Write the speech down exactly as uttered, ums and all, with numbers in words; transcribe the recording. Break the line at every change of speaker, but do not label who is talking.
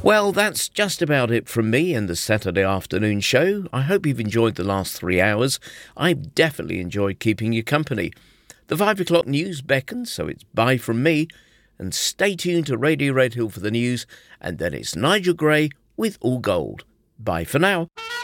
Well, that's just about it from me and the Saturday afternoon show. I hope you've enjoyed the last three hours. I've definitely enjoyed keeping you company. The five o'clock news beckons, so it's bye from me. And stay tuned to Radio Red Hill for the news. And then it's Nigel Gray with All Gold. Bye for now.